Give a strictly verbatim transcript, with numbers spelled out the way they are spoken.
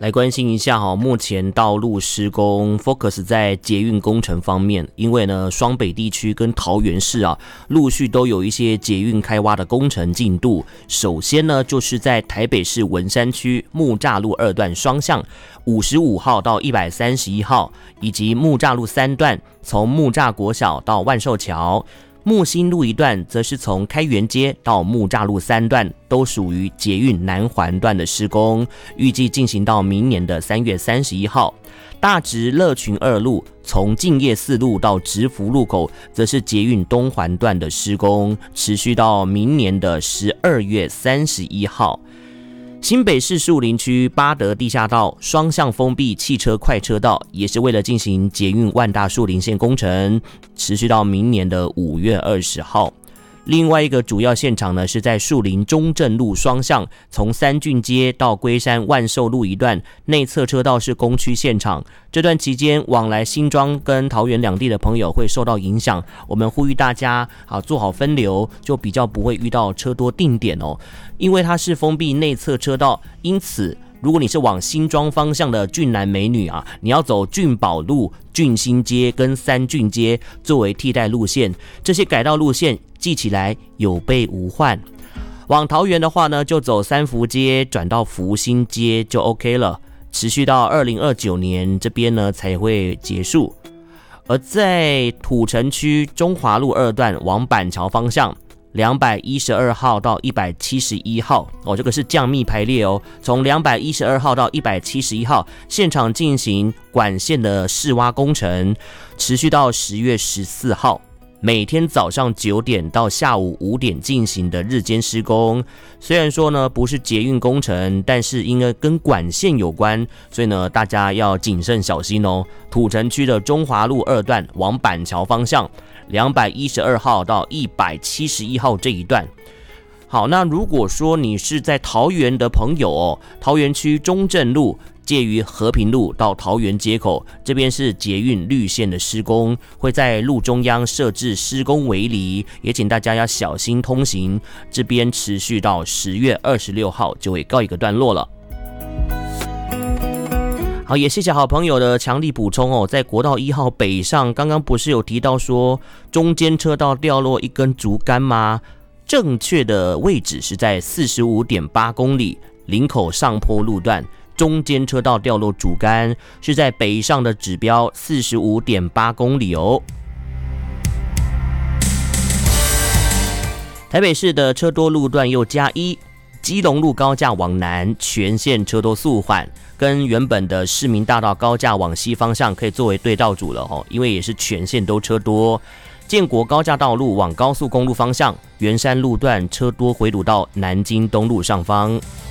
来关心一下哈，目前道路施工 focus 在捷运工程方面，因为呢，双北地区跟桃园市啊，陆续都有一些捷运开挖的工程进度。首先呢，就是在台北市文山区木栅路二段双向五十五号到一百三十一号，以及木栅路三段从木栅国小到万寿桥。木星路一段则是从开元街到木栅路三段，都属于捷运南环段的施工，预计进行到明年的三月三十一号。大直乐群二路从敬业四路到直福路口，则是捷运东环段的施工，持续到明年的十二月三十一号。新北市树林区八德地下道双向封闭汽车快车道，也是为了进行捷运万大树林线工程，持续到明年的五月二十号。另外一个主要现场呢，是在树林中正路双向，从三郡街到龟山万寿路一段，内侧车道是工区现场。这段期间，往来新庄跟桃园两地的朋友会受到影响。我们呼吁大家啊，做好分流，就比较不会遇到车多定点哦。因为它是封闭内侧车道，因此如果你是往新庄方向的俊男美女啊，你要走俊宝路、俊新街跟三郡街作为替代路线，这些改道路线记起来有备无患。往桃园的话呢，就走三福街转到福兴街就 OK 了，持续到二零二九年这边呢才会结束。而在土城区中华路二段往板桥方向，两百一十二号到一百七十一号哦，这个是降密排列哦。从两百一十二号到一百七十一号，现场进行管线的试挖工程，持续到十月十四号。每天早上九点到下午五点进行的日间施工。虽然说呢不是捷运工程，但是因为跟管线有关，所以呢大家要谨慎小心哦。土城区的中华路二段往板桥方向，两百一十二号到一百七十一号这一段。好，那如果说你是在桃园的朋友哦，桃园区中正路介于和平路到桃园街口，这边是捷运绿线的施工，会在路中央设置施工围篱，也请大家要小心通行。这边持续到十月二十六号就会告一个段落了。好，也谢谢好朋友的强力补充哦。在国道一号北上，刚刚不是有提到说中间车道掉落一根竹竿吗？正确的位置是在 四十五点八公里林口上坡路段，中间车道掉落竹竿是在北上的指标 四十五点八公里哦。台北市的车多路段又加一，基隆路高架往南全线车多速缓，跟原本的市民大道高架往西方向可以作为对照组了哦，因为也是全线都车多。建国高架道路往高速公路方向，圆山路段车多回堵到南京东路上方。